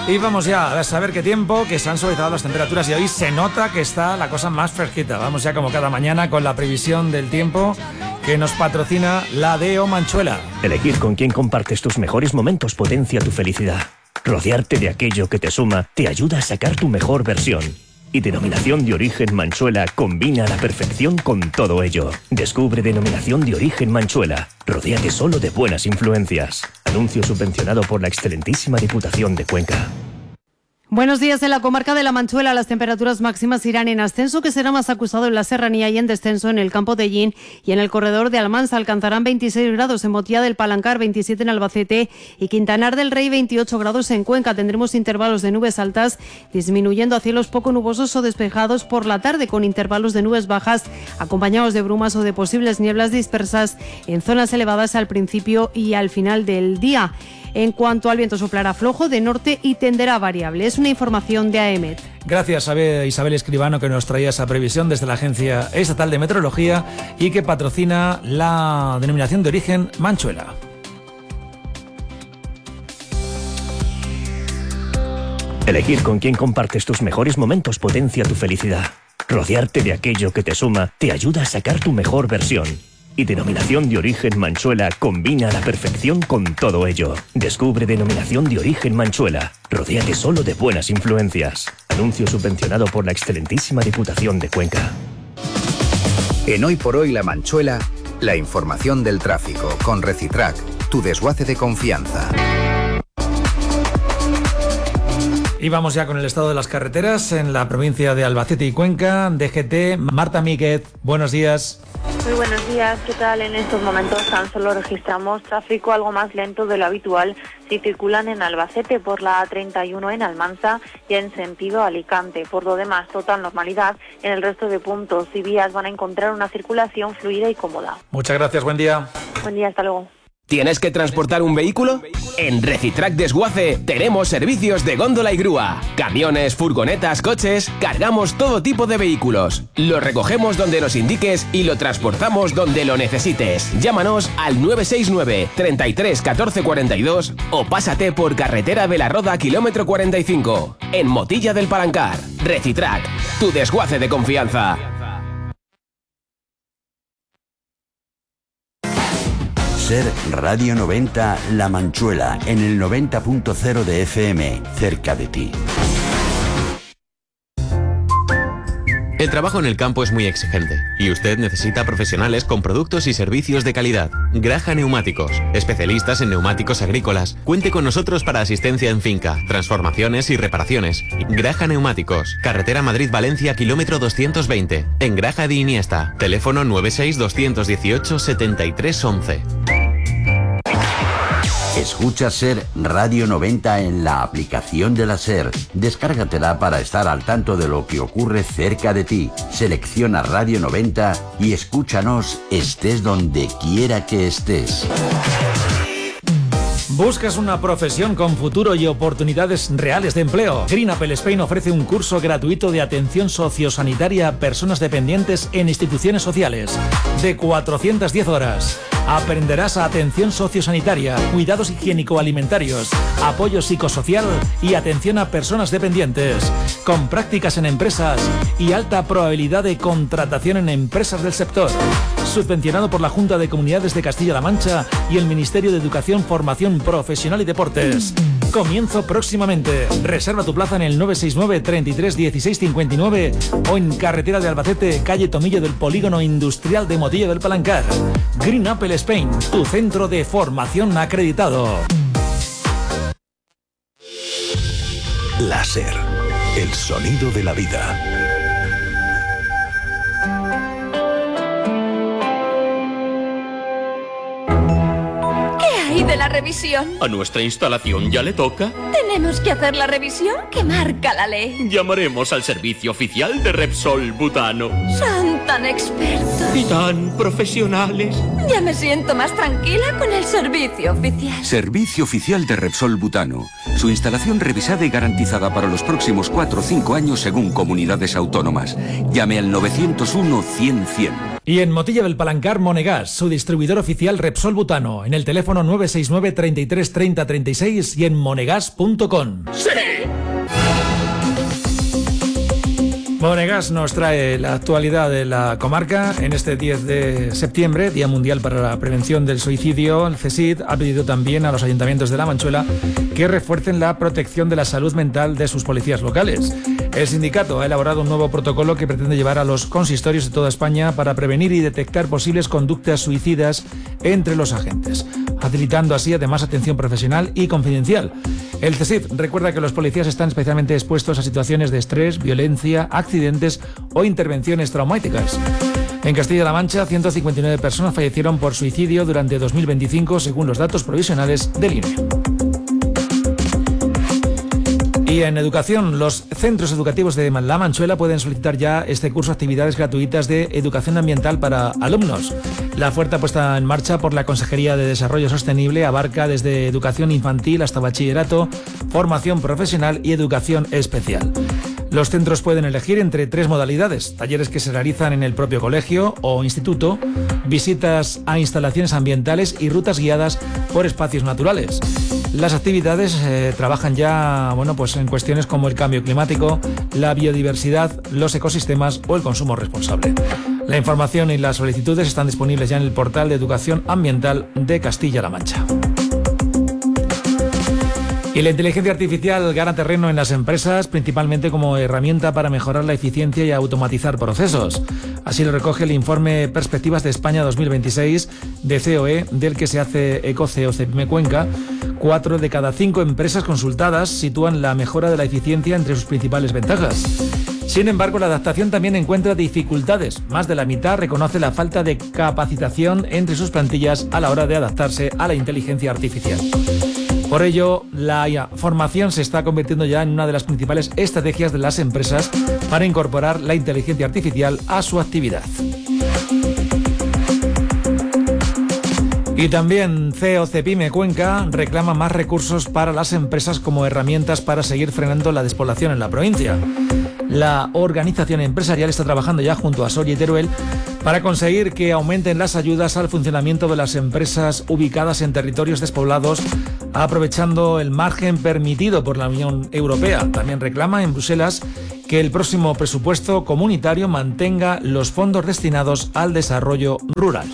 Y vamos ya a saber qué tiempo, que se han suavizado las temperaturas y hoy se nota que está la cosa más fresquita. Vamos ya como cada mañana con la previsión del tiempo que nos patrocina la Deo Manchuela. Elegir con quién compartes tus mejores momentos potencia tu felicidad. Rodearte de aquello que te suma te ayuda a sacar tu mejor versión. Y Denominación de Origen Manchuela combina a la perfección con todo ello. Descubre Denominación de Origen Manchuela. Rodéate solo de buenas influencias. Anuncio subvencionado por la excelentísima Diputación de Cuenca. Buenos días. En la comarca de la Manchuela las temperaturas máximas irán en ascenso, que será más acusado en la serranía, y en descenso en el campo de Llín y en el corredor de Almansa. Alcanzarán 26 grados en Motía del Palancar, 27 en Albacete y Quintanar del Rey, 28 grados en Cuenca. Tendremos intervalos de nubes altas disminuyendo a cielos poco nubosos o despejados por la tarde, con intervalos de nubes bajas acompañados de brumas o de posibles nieblas dispersas en zonas elevadas al principio y al final del día. En cuanto al viento, soplará flojo de norte y tenderá variable. Es una información de AEMET. Gracias a Isabel Escribano, que nos traía esa previsión desde la Agencia Estatal de Meteorología y que patrocina la Denominación de Origen Manchuela. Elegir con quién compartes tus mejores momentos potencia tu felicidad. Rodearte de aquello que te suma te ayuda a sacar tu mejor versión. Y Denominación de Origen Manchuela combina a la perfección con todo ello. Descubre Denominación de Origen Manchuela. Rodéate solo de buenas influencias. Anuncio subvencionado por la excelentísima Diputación de Cuenca. En Hoy por Hoy La Manchuela, la información del tráfico con Recitrac, tu desguace de confianza. Y vamos ya con el estado de las carreteras en la provincia de Albacete y Cuenca. DGT, Marta Míguez, buenos días. Muy buenos días, ¿qué tal? En estos momentos tan solo registramos tráfico algo más lento de lo habitual si circulan en Albacete por la A31 en Almansa y en sentido Alicante. Por lo demás, total normalidad en el resto de puntos y vías. Van a encontrar una circulación fluida y cómoda. Muchas gracias, buen día. Buen día, hasta luego. ¿Tienes que transportar un vehículo? En Recitrac Desguace tenemos servicios de góndola y grúa. Camiones, furgonetas, coches, cargamos todo tipo de vehículos. Lo recogemos donde nos indiques y lo transportamos donde lo necesites. Llámanos al 969 33 14 42 o pásate por Carretera de la Roda, kilómetro 45. En Motilla del Palancar. Recitrac, tu desguace de confianza. Ser Radio 90 La Manchuela, en el 90.0 de FM, cerca de ti. El trabajo en el campo es muy exigente y usted necesita profesionales con productos y servicios de calidad. Graja Neumáticos, especialistas en neumáticos agrícolas. Cuente con nosotros para asistencia en finca, transformaciones y reparaciones. Graja Neumáticos, carretera Madrid-Valencia, kilómetro 220, en Graja de Iniesta. Teléfono 96 218 73 11. Escucha Ser Radio 90 en la aplicación de la Ser. Descárgatela para estar al tanto de lo que ocurre cerca de ti. Selecciona Radio 90 y escúchanos estés donde quiera que estés. ¿Buscas una profesión con futuro y oportunidades reales de empleo? Green Apple Spain ofrece un curso gratuito de atención sociosanitaria a personas dependientes en instituciones sociales, de 410 horas. Aprenderás atención sociosanitaria, cuidados higiénico-alimentarios, apoyo psicosocial y atención a personas dependientes, con prácticas en empresas y alta probabilidad de contratación en empresas del sector. Subvencionado por la Junta de Comunidades de Castilla-La Mancha y el Ministerio de Educación, Formación Profesional y Deportes. Comienzo próximamente. Reserva tu plaza en el 969 33 16 59 o en Carretera de Albacete, calle Tomillo del Polígono Industrial de Motilla del Palancar. Green Apple Spain, tu centro de formación acreditado. Láser, el sonido de la vida. ¿Y de la revisión? ¿A nuestra instalación ya le toca? ¿Tenemos que hacer la revisión que marca la ley? Llamaremos al servicio oficial de Repsol Butano. Son tan expertos y tan profesionales. Ya me siento más tranquila con el servicio oficial. Servicio oficial de Repsol Butano. Su instalación revisada y garantizada para los próximos 4 o 5 años según comunidades autónomas. Llame al 901 100 100. Y en Motilla del Palancar, Monegas, su distribuidor oficial Repsol Butano, en el teléfono 969 33 30 36 y en monegas.com. ¡Sí! Monegas nos trae la actualidad de la comarca. En este 10 de septiembre, Día Mundial para la Prevención del Suicidio, el CSID ha pedido también a los ayuntamientos de La Manchuela que refuercen la protección de la salud mental de sus policías locales. El sindicato ha elaborado un nuevo protocolo que pretende llevar a los consistorios de toda España para prevenir y detectar posibles conductas suicidas entre los agentes, facilitando así además atención profesional y confidencial. El CSID recuerda que los policías están especialmente expuestos a situaciones de estrés, violencia, accidentes o intervenciones traumáticas. En Castilla-La Mancha, 159 personas fallecieron por suicidio durante 2025, según los datos provisionales del INE. Y en educación, los centros educativos de La Manchuela pueden solicitar ya este curso de actividades gratuitas de educación ambiental para alumnos. La oferta puesta en marcha por la Consejería de Desarrollo Sostenible abarca desde educación infantil hasta bachillerato, formación profesional y educación especial. Los centros pueden elegir entre 3 modalidades: talleres que se realizan en el propio colegio o instituto, visitas a instalaciones ambientales y rutas guiadas por espacios naturales. Las actividades trabajan ya en cuestiones como el cambio climático, la biodiversidad, los ecosistemas o el consumo responsable. La información y las solicitudes están disponibles ya en el portal de Educación Ambiental de Castilla-La Mancha. Y la inteligencia artificial gana terreno en las empresas, principalmente como herramienta para mejorar la eficiencia y automatizar procesos. Así lo recoge el informe Perspectivas de España 2026 de COE, del que se hace eco COCEPIME Cuenca. 4 de cada 5 empresas consultadas sitúan la mejora de la eficiencia entre sus principales ventajas. Sin embargo, la adaptación también encuentra dificultades. Más de la mitad reconoce la falta de capacitación entre sus plantillas a la hora de adaptarse a la inteligencia artificial. Por ello, la formación se está convirtiendo ya en una de las principales estrategias de las empresas para incorporar la inteligencia artificial a su actividad. Y también COCEPIME Cuenca reclama más recursos para las empresas como herramientas para seguir frenando la despoblación en la provincia. La organización empresarial está trabajando ya junto a Soria y Teruel para conseguir que aumenten las ayudas al funcionamiento de las empresas ubicadas en territorios despoblados, aprovechando el margen permitido por la Unión Europea. También reclama en Bruselas que el próximo presupuesto comunitario mantenga los fondos destinados al desarrollo rural.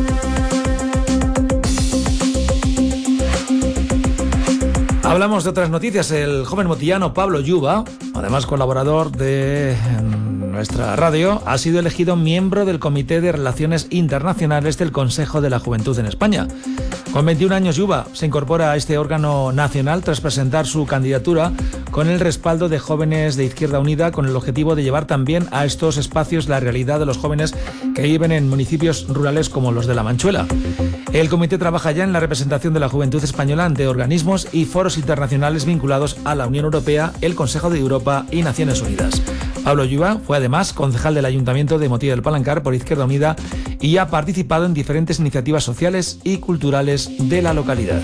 Hablamos de otras noticias. El joven motillano Pablo Yuba, además colaborador de nuestra radio, ha sido elegido miembro del Comité de Relaciones Internacionales del Consejo de la Juventud en España. Con 21 años, Yuba se incorpora a este órgano nacional tras presentar su candidatura con el respaldo de jóvenes de Izquierda Unida, con el objetivo de llevar también a estos espacios la realidad de los jóvenes que viven en municipios rurales como los de La Manchuela. El comité trabaja ya en la representación de la juventud española ante organismos y foros internacionales vinculados a la Unión Europea, el Consejo de Europa y Naciones Unidas. Pablo Yuba fue además concejal del Ayuntamiento de Motilla del Palancar por Izquierda Unida y ha participado en diferentes iniciativas sociales y culturales de la localidad.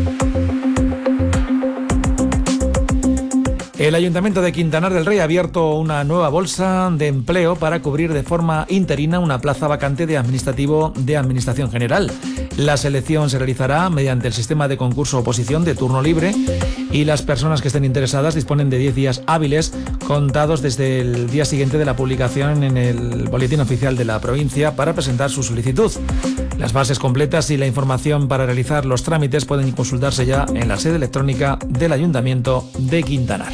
El Ayuntamiento de Quintanar del Rey ha abierto una nueva bolsa de empleo para cubrir de forma interina una plaza vacante de administrativo de Administración General. La selección se realizará mediante el sistema de concurso-oposición de turno libre y las personas que estén interesadas disponen de 10 días hábiles contados desde el día siguiente de la publicación en el Boletín Oficial de la provincia para presentar su solicitud. Las bases completas y la información para realizar los trámites pueden consultarse ya en la sede electrónica del Ayuntamiento de Quintanar.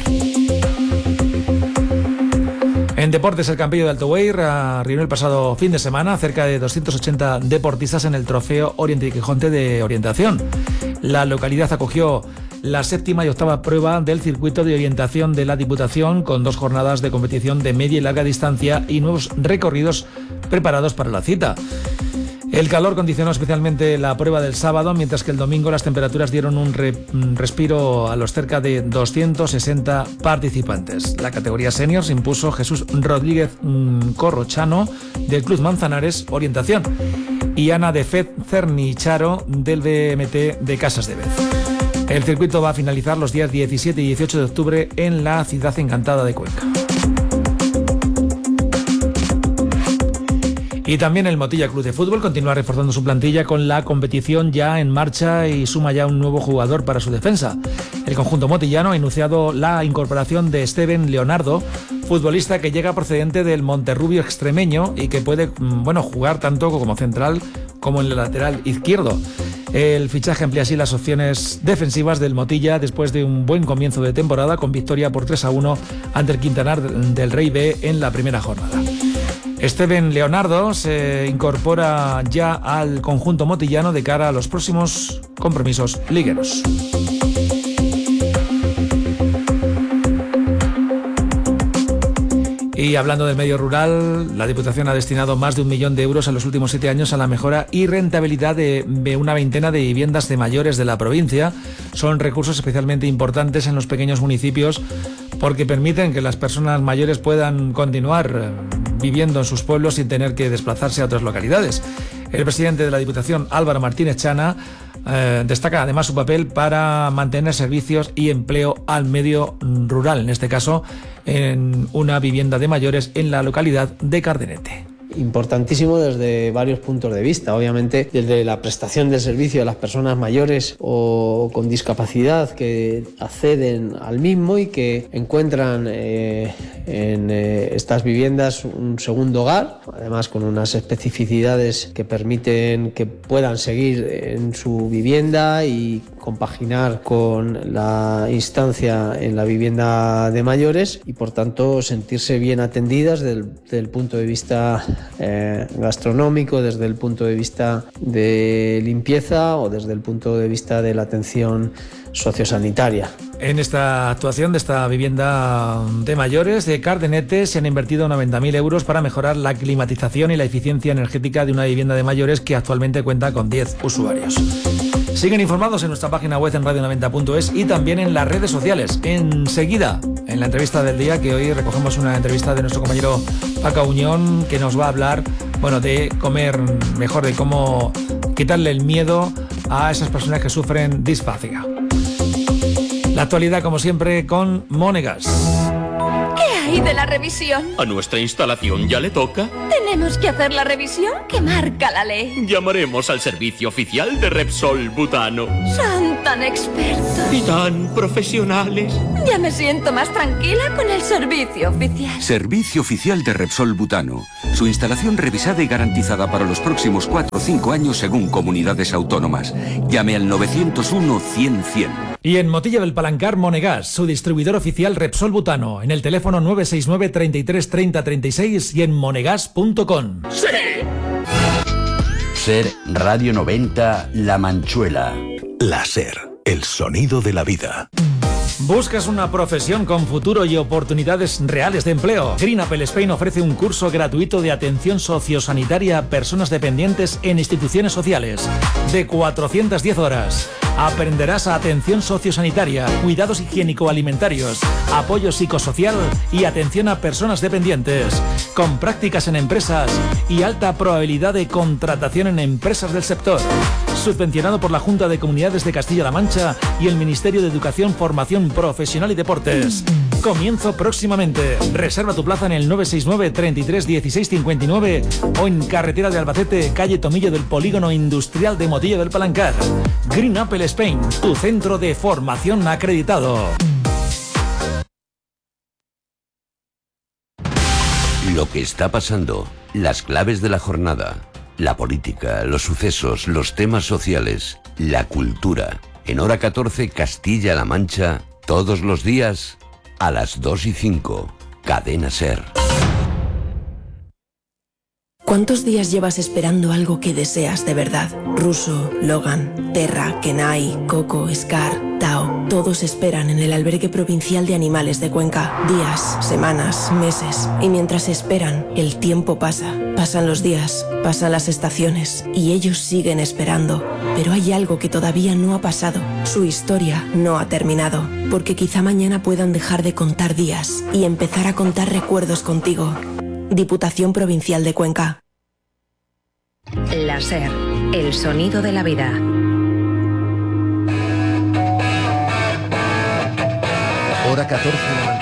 En deportes, el Campillo de Alto Weir reunió el pasado fin de semana cerca de 280 deportistas en el Trofeo Oriente y Quijonte de Orientación. La localidad acogió la 7ª y 8ª prueba del circuito de orientación de la Diputación, con 2 jornadas de competición de media y larga distancia y nuevos recorridos preparados para la cita. El calor condicionó especialmente la prueba del sábado, mientras que el domingo las temperaturas dieron un respiro a los cerca de 260 participantes. La categoría senior se impuso Jesús Rodríguez Corrochano, del Club Manzanares Orientación, y Ana de Fed Cernicharo, del BMT de Casas de Vez. El circuito va a finalizar los días 17 y 18 de octubre en la Ciudad Encantada de Cuenca. Y también el Motilla Club de Fútbol continúa reforzando su plantilla con la competición ya en marcha y suma ya un nuevo jugador para su defensa. El conjunto motillano ha anunciado la incorporación de Steven Leonardo, futbolista que llega procedente del Monterrubio extremeño y que puede jugar tanto como central como en el lateral izquierdo. El fichaje amplía así las opciones defensivas del Motilla después de un buen comienzo de temporada con victoria por 3-1 ante el Quintanar del Rey B en la primera jornada. Steven Leonardo se incorpora ya al conjunto motillano de cara a los próximos compromisos ligueros. Y hablando del medio rural, la Diputación ha destinado más de 1 millón de euros en los últimos 7 años a la mejora y rentabilidad de una veintena de viviendas de mayores de la provincia. Son recursos especialmente importantes en los pequeños municipios porque permiten que las personas mayores puedan continuar viviendo en sus pueblos sin tener que desplazarse a otras localidades. El presidente de la Diputación, Álvaro Martínez Chana, destaca además su papel para mantener servicios y empleo al medio rural, en este caso en una vivienda de mayores en la localidad de Cardenete. Importantísimo desde varios puntos de vista, obviamente desde la prestación del servicio a las personas mayores o con discapacidad que acceden al mismo y que encuentran en estas viviendas un segundo hogar, además con unas especificidades que permiten que puedan seguir en su vivienda y compaginar con la instancia en la vivienda de mayores y por tanto sentirse bien atendidas desde el punto de vista gastronómico, desde el punto de vista de limpieza o desde el punto de vista de la atención sociosanitaria. En esta actuación de esta vivienda de mayores de Cardenete se han invertido 90.000 euros para mejorar la climatización y la eficiencia energética de una vivienda de mayores que actualmente cuenta con 10 usuarios. Siguen informados en nuestra página web en radio90.es y también en las redes sociales. Enseguida, en la entrevista del día, que hoy recogemos una entrevista de nuestro compañero Paco Uñón, que nos va a hablar, de comer mejor, de cómo quitarle el miedo a esas personas que sufren disfagia. La actualidad, como siempre, con Monegas. ¿Qué hay de la revisión? ¿A nuestra instalación ya le toca? ¿Tenemos que hacer la revisión que marca la ley? Llamaremos al servicio oficial de Repsol Butano. Son tan expertos y tan profesionales. Ya me siento más tranquila con el servicio oficial. Servicio oficial de Repsol Butano. Su instalación revisada y garantizada para los próximos 4 o 5 años según comunidades autónomas. Llame al 901-100-100. Y en Motilla del Palancar, Monegas, su distribuidor oficial Repsol Butano, en el teléfono 969 33 30 36 y en monegas.com. ¡Sí! SER Radio 90 La Manchuela. La SER, el sonido de la vida. ¿Buscas una profesión con futuro y oportunidades reales de empleo? Green Apple Spain ofrece un curso gratuito de atención sociosanitaria a personas dependientes en instituciones sociales, de 410 horas. Aprenderás atención sociosanitaria, cuidados higiénico-alimentarios, apoyo psicosocial y atención a personas dependientes, con prácticas en empresas y alta probabilidad de contratación en empresas del sector. Subvencionado por la Junta de Comunidades de Castilla-La Mancha y el Ministerio de Educación, Formación Profesional y Deportes. Comienzo próximamente. Reserva tu plaza en el 969 33 16 59 o en carretera de Albacete, calle Tomillo del Polígono Industrial de Motilla del Palancar. Green Apple Spain, tu centro de formación acreditado. Lo que está pasando, las claves de la jornada, la política, los sucesos, los temas sociales, la cultura. En hora 14, Castilla-La Mancha, todos los días a las 2:05. Cadena SER. ¿Cuántos días llevas esperando algo que deseas de verdad? Russo, Logan, Terra, Kenai, Coco, Scar, Tao. Todos esperan en el albergue provincial de animales de Cuenca. Días, semanas, meses. Y mientras esperan, el tiempo pasa. Pasan los días, pasan las estaciones. Y ellos siguen esperando. Pero hay algo que todavía no ha pasado. Su historia no ha terminado. Porque quizá mañana puedan dejar de contar días y empezar a contar recuerdos contigo. Diputación Provincial de Cuenca. La SER, el sonido de la vida. Hora 14 de la mañana.